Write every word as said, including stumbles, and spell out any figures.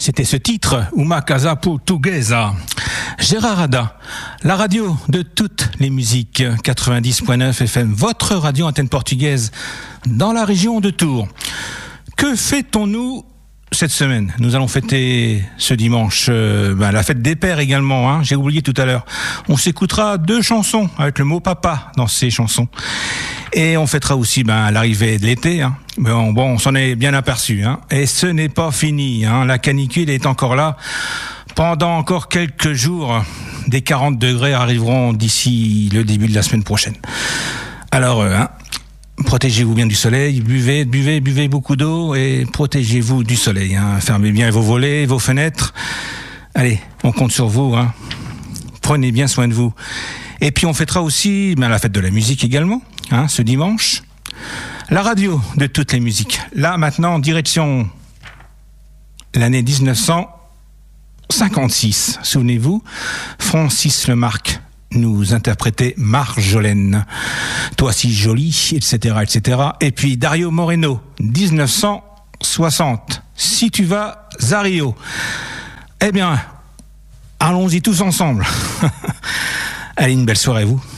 C'était ce titre, Uma Casa Portuguesa. Gérard Ada, la radio de toutes les musiques, quatre-vingt-dix point neuf F M, votre radio antenne portugaise dans la région de Tours. Que fêtons-nous cette semaine? Nous allons fêter ce dimanche euh, ben, la fête des pères également, hein, j'ai oublié tout à l'heure. On s'écoutera deux chansons avec le mot papa dans ces chansons. Et on fêtera aussi ben, l'arrivée de l'été. Hein. Bon, bon, on s'en est bien aperçu. Hein. Et ce n'est pas fini. Hein. La canicule est encore là. Pendant encore quelques jours, des quarante degrés arriveront d'ici le début de la semaine prochaine. Alors, euh, hein, protégez-vous bien du soleil, buvez, buvez, buvez beaucoup d'eau et protégez-vous du soleil. Hein. Fermez bien vos volets, vos fenêtres. Allez, on compte sur vous. Hein. Prenez bien soin de vous. Et puis on fêtera aussi ben, la fête de la musique également, hein, ce dimanche. La radio de toutes les musiques. Là maintenant, direction l'année dix-neuf cent cinquante-six. Souvenez-vous, Francis Lemarque nous interprétait Marjolaine, Toi si jolie, et cetera, et cetera. Et puis Dario Moreno, dix-neuf cent soixante. Si tu vas à Rio. Eh bien, allons-y tous ensemble. Allez, une belle soirée à vous.